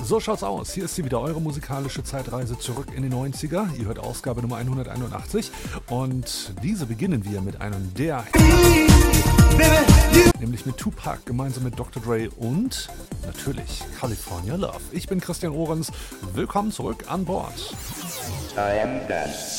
So schaut's aus. Hier ist sie wieder, eure musikalische Zeitreise zurück in die 90er. Ihr hört Ausgabe Nummer 181 und diese beginnen wir mit einem der nämlich mit Tupac gemeinsam mit Dr. Dre und natürlich California Love. Ich bin Christian Ohrens. Willkommen zurück an Bord. I am done.